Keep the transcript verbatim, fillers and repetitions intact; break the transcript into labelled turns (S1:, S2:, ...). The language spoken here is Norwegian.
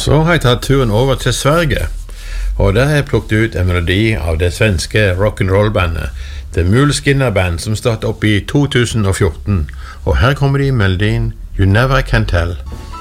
S1: Så har jeg tatt turen over til Sverige, og der har jeg plukket ut en melodi av det svenske rock'n'roll-bandet The Muleskinner Band, som startet opp i to tusen og fjorten, og her kommer de i melodien You Never Can Tell.